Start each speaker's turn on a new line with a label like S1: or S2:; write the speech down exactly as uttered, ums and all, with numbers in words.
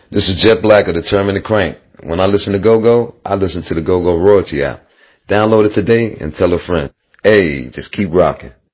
S1: This is Jet Black of Determined to Crank. When I listen to Go-Go, I listen to the Go-Go Royalty app. Download it today and tell a friend. Hey, just keep rocking.